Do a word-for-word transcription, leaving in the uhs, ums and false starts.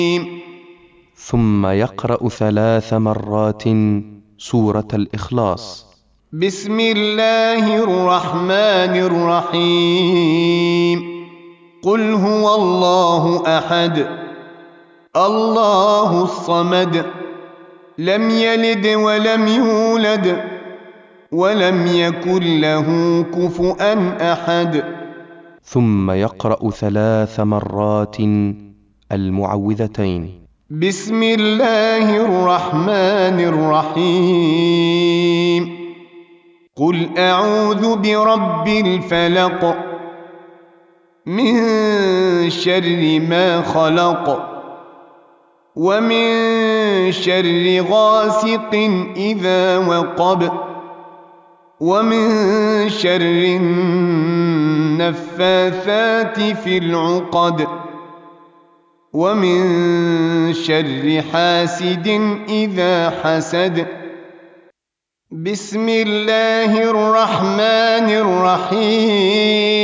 ثم يقرأ ثلاث مرات سورة الإخلاص. بسم الله الرحمن الرحيم. قل هو الله أحد الله الصمد لم يلد ولم يولد ولم يكن له كفؤا أحد. ثم يقرأ ثلاث مرات المعوذتين. بسم الله الرحمن الرحيم. قل أعوذ برب الفلق من شر ما خلق ومن شر غاسق إذا وقب ومن شر النفاثات في العقد ومن شر حاسد إذا حسد. بسم الله الرحمن الرحيم.